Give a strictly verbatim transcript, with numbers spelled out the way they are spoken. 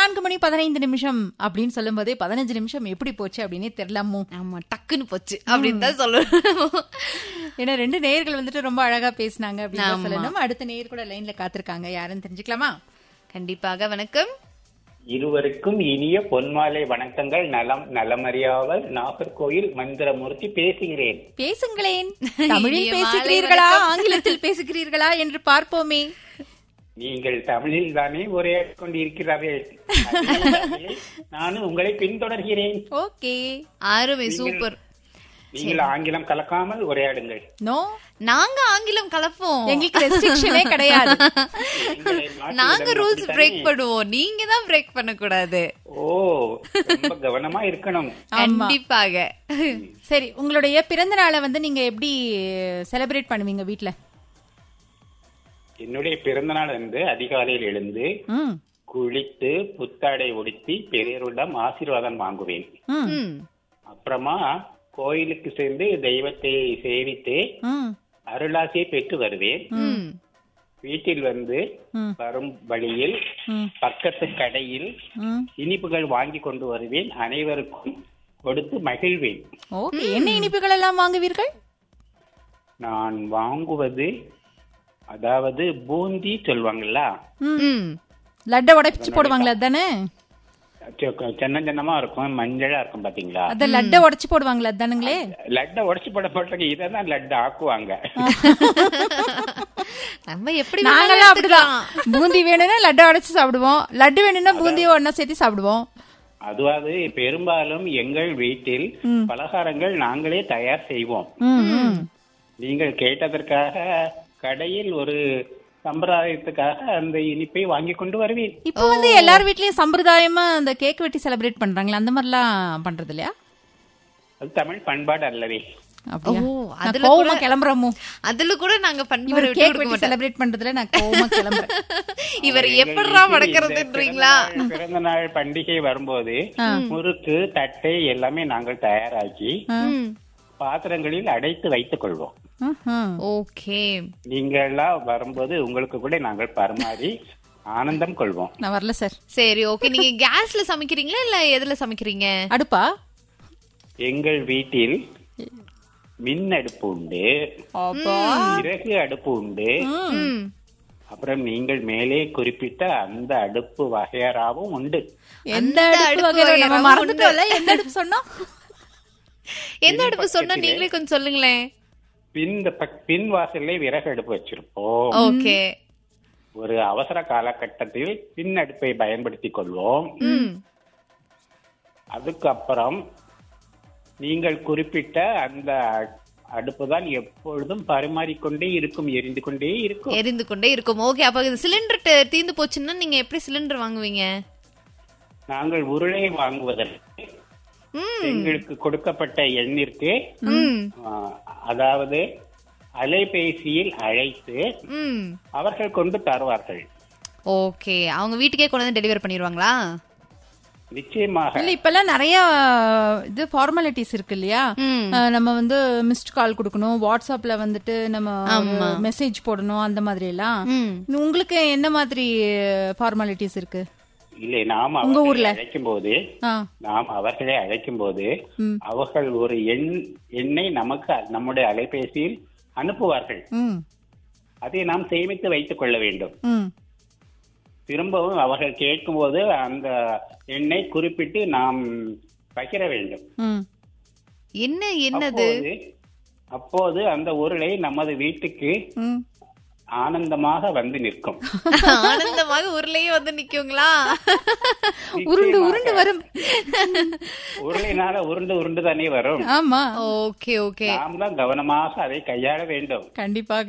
நான்கு மணி பதினைந்து நிமிஷம் அப்படின்னு சொல்லும் போதே பதினஞ்சு நிமிஷம் எப்படி போச்சு அப்படின்னே தெரியலாமோ. ஆமா, டக்குன்னு போச்சு அப்படின்னு தான் சொல்லணும். ஏன்னா ரெண்டு நேயர்கள் வந்துட்டு ரொம்ப அழகா பேசினாங்க அப்படின்னு சொல்லணும். அடுத்த நேயர் கூட லைன்ல காத்திருக்காங்க, யாருன்னு தெரிஞ்சுக்கலாமா? கண்டிப்பாக. வணக்கம். இருவருக்கும் இனிய பொன்மாலை வணக்கங்கள். நலம் நலமறியாமல் நாகர்கோயில் மந்திரமூர்த்தி பேசுகிறேன். பேசுங்களேன். தமிழில் பேசுகிறீர்களா ஆங்கிலத்தில் பேசுகிறீர்களா என்று பார்ப்போமே. நீங்கள் தமிழில் தானே உரையாடி கொண்டிருக்கிறார்கள். நானும் உங்களை பின்தொடர்கிறேன். ஓகே, அருமை, சூப்பர். நீங்கள் ஆங்கிலம் கலக்காமல் உரையாடுங்கள். நோ, நாங்க ஆங்கிலம் கலப்போம், எங்களுக்கு ரெஸ்ட்ரிக்ஷனே கிடையாது. நாங்க ரூல்ஸ் பிரேக் பண்ணுவோம், நீங்க தான் பிரேக் பண்ண கூடாது. ஓ, ரொம்ப கவனமா இருக்கணும். கண்டிப்பாக. சரி, உங்களுடைய பிறந்த நாளை வந்து நீங்க எப்படி செலிப்ரேட் பண்ணுவீங்க வீட்ல? என்னுடைய பிறந்த நாள் வந்து அதிகாலையில் எழுந்து குளித்து புத்தாடை உடுத்தி பெரியவரிடம் ஆசீர்வாதம் வாங்குவேன். அப்புறமா கோயிலுக்கு சென்று தெய்வத்தை சேவித்து அருளாசியை பெற்று வருவேன். வீட்டில் வந்து வரும் வழியில் பக்கத்து கடையில் இனிப்புகள் வாங்கி கொண்டு வருவேன். அனைவருக்கும் கொடுத்து மகிழ்வேன். என்ன இனிப்புகள் எல்லாம் வாங்குவீர்கள்? நான் வாங்குவது அதாவது பூந்தி சொல்லுவாங்கல்ல, லட்டை உடைச்சு போடுவாங்களா? அதானே, சின்ன சின்னமா இருக்கும், மஞ்சளா இருக்கும் பாத்தீங்களா? அத லட்டை உடைச்சு போடுவாங்களா? அதானுங்களே, லட்டை உடைச்சு போட போட்டாங்க. இதான் லட்டு ஆக்குவாங்க. நம்ம எப்படி நாங்கெல்லாம் அப்படிதான். பூந்தி வேணும்னா லட்டை உடைச்சு சாப்பிடுவோம், லட்டு வேணும்னா பூந்தியை ஒன்னா சேர்த்து சாப்பிடுவோம். அதுவாது பெரும்பாலும் எங்கள் வீட்டில் பலகாரங்கள் நாங்களே தயார் செய்வோம். நீங்கள் கேட்டதற்காக கடையில் ஒரு சம்பிரதாயத்துக்காக அந்த இனிப்பை வாங்கி கொண்டு வருவேன். இப்ப வந்து எல்லார் வீட்லயும் சம்பிரதாயமா அந்த கேக் வெட்டி செலிப்ரேட் பண்றாங்களா? அந்த மாதிரி எல்லாம் பண்றது இல்லையா? அது தமிழ் பண்பாடு அல்லவே. கோவமா கிளம்புறோமோ? அதுல கூட நாங்க பண்பாடு கேக் வெட்டி செலிப்ரேட் பண்றதுல நான் கோவமா கிளம்புறேன். இவர் எப்படிடா மடக்கிறதுன்றீங்களா? பிறந்த நாள் பண்டிகை வரும்போது முறுக்கு தட்டை எல்லாமே நாங்கள் தயாராக்கி பாத்திரங்களில் அடைத்து வைத்துக் கொள்வோம். ஓகே, நீங்க எல்லாம் வரும்போது உங்களுக்கு கூட நாங்கள் பரிமாறி ஆனந்தம் கொள்வோம். நான் வரல சார். சரி, ஓகே. நீங்க கேஸ்ல சமைக்கிறீங்களா இல்ல எதுல சமைக்கிறீங்க? அடுப்பா? எங்கள் வீட்டில் மின் அடுப்பு உண்டு, விறகு அடுப்பு உண்டு, அப்புறம் நீங்கள் மேலே குறிப்பிட்ட அந்த அடுப்பு வகையறாவும் உண்டு. எந்த அடுப்பு வகையறா மறந்துட்டோம்ல? எந்த அடுப்பு சொன்னோம்? எந்த அடுப்பு சொன்னா நீங்களே கொஞ்சம் சொல்லுங்களேன். பின் பின் வாசல்ல விறகு அடுப்பு வச்சிருப்போம். ஓகே. ஒரு அவசர காலகட்டத்தில் பின் அடுப்பை பயன்படுத்திக் கொள்வோம். அதுக்கப்புறம் நீங்கள் குறிப்பிட்ட அந்த அடுப்பு தான் எப்பொழுதும் பரிமாறிக்கொண்டே இருக்கும், எரிந்து கொண்டே இருக்கும். எரிந்து கொண்டே இருக்கும். ஓகே. அப்ப சிலிண்டர் தீர்ந்து போச்சுன்னா நீங்க எப்படி சிலிண்டர் வாங்குவீங்க? நாங்கள் உருளை வாங்குவதற்கு எங்களுக்கு கொடுக்கப்பட்ட எண்ணிற்கு, அதாவது அலைபேசியில் அழைத்து அவர்கள் கொண்டு தருவார்கள். ஓகே. அவங்க வீட்டுக்கே கொண்டு வந்து டெலிவரி பண்ணிடுவாங்களா? நிச்சயமாக. இல்ல, இப்ப எல்லாம் நிறைய இது ஃபார்மாலிட்டிஸ் இருக்கு இல்லையா? நம்ம வந்து மிஸ்ட் கால் கொடுக்கணும், வாட்ஸ்அப்ல வந்துட்டு நம்ம மெசேஜ் போடணும், அந்த மாதிரி எல்லாம். உங்களுக்கு என்ன மாதிரி ஃபார்மாலிட்டிஸ் இருக்கு? இல்லை, நாம் அவர்களை அழைக்கும் போது நாம் அவர்களை அழைக்கும் போது அவர்கள் ஒரு எண் எண்ணை நமக்கு நம்முடைய அலைபேசியில் அனுப்புவார்கள். அதை நாம் சேமித்து வைத்துக் கொள்ள வேண்டும். திரும்பவும் அவர்கள் கேட்கும் போது அந்த எண்ணை குறிப்பிட்டு நாம் பகிர வேண்டும். என்ன என்னது? அப்போது அந்த உருளை நமது வீட்டுக்கு ஆனந்தமாக வந்து நிற்கும். ஆனந்தமாக உருளையே வந்து நிக்குங்களா? உருண்டு உருண்டு வரும். உருளைனால உருண்டு உருண்டு தானே வரும். ஆமா. Okay okay. நாம் தான் கவனமாக அதை கையாள வேண்டும். கண்டிப்பாக.